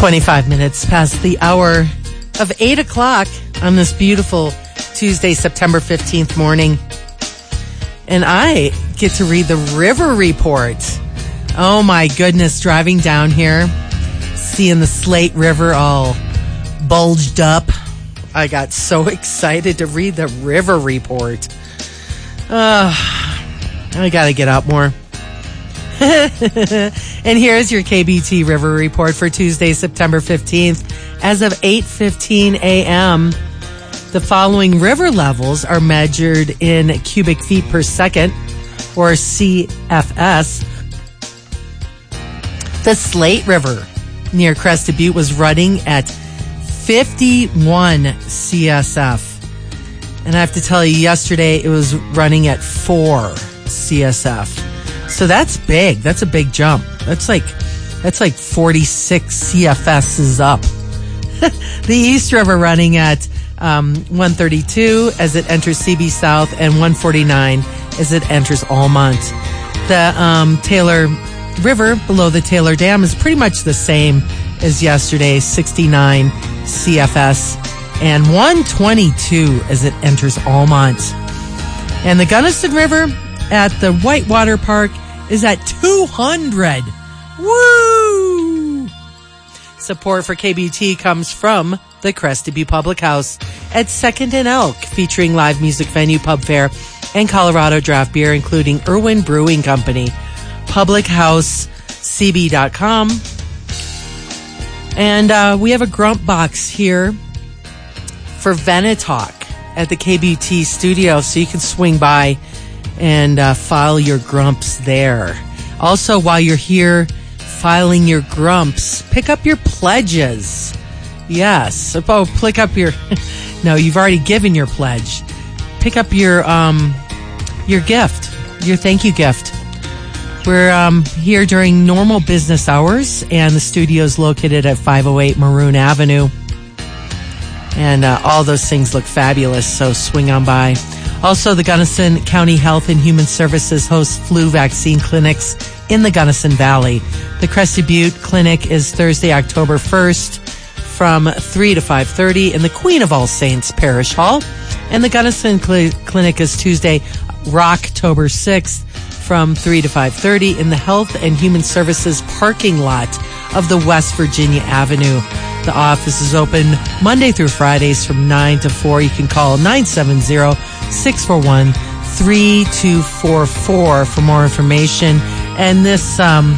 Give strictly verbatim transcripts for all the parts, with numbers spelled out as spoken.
twenty-five minutes past the hour of eight o'clock on this beautiful Tuesday, September fifteenth morning. And I get to read the River Report. Oh my goodness, driving down here, seeing the Slate River all bulged up. I got so excited to read the River Report. Uh, I gotta get out more. And here's your K B T River Report for Tuesday, September fifteenth. As of eight fifteen a.m., the following river levels are measured in cubic feet per second, or C F S. The Slate River near Crested Butte was running at fifty-one C S F. And I have to tell you, yesterday it was running at four C S F. So that's big. That's a big jump. That's like that's like forty-six C F S's up. The East River running at um, one thirty-two as it enters C B South, and one forty-nine as it enters Almont. The um, Taylor River below the Taylor Dam is pretty much the same as yesterday, sixty-nine C F S, and one twenty-two as it enters Almont. And the Gunnison River at the Whitewater Park is at two hundred. Woo! Support for K B T comes from the Crested Butte Public House at second and Elk, featuring live music venue, pub fare, and Colorado draft beer, including Irwin Brewing Company. public house c b dot com. And uh, we have a grump box here for Venetalk at the K B T studio, so you can swing by and uh, file your grumps there. Also, while you're here filing your grumps, pick up your pledges. Yes. Oh, pick up your... No, you've already given your pledge. Pick up your um, your gift, your thank you gift. We're um, here during normal business hours, and the studio is located at five oh eight Maroon Avenue. And uh, all those things look fabulous, so swing on by. Also, the Gunnison County Health and Human Services hosts flu vaccine clinics in the Gunnison Valley. The Crested Butte Clinic is Thursday, October first from three to five thirty in the Queen of All Saints Parish Hall. And the Gunnison Cl- Clinic is Tuesday, Rocktober sixth from three to five thirty in the Health and Human Services parking lot of the West Virginia Avenue. The office is open Monday through Fridays from nine to four. You can call nine seven zero, six four one, three two four four for more information. And this um,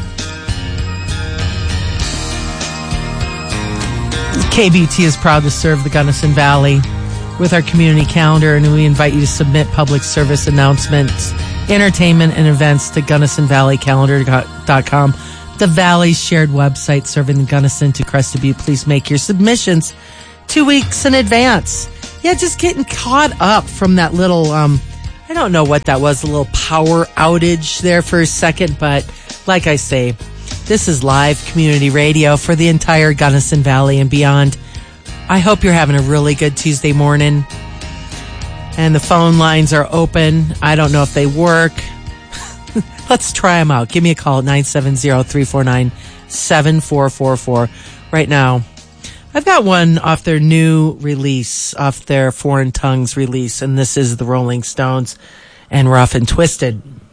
K B T is proud to serve the Gunnison Valley with our community calendar, and we invite you to submit public service announcements, entertainment, and events to gunnison valley calendar dot com. The Valley's shared website serving Gunnison to Crested Butte. Please make your submissions two weeks in advance. Yeah, just getting caught up from that little, um, I don't know what that was, a little power outage there for a second. But like I say, this is live community radio for the entire Gunnison Valley and beyond. I hope you're having a really good Tuesday morning. And the phone lines are open. I don't know if they work. Let's try them out. Give me a call at nine seven zero, three four nine, seven four four four right now. I've got one off their new release, off their Foreign Tongues release, and this is the Rolling Stones and Rough and Twisted.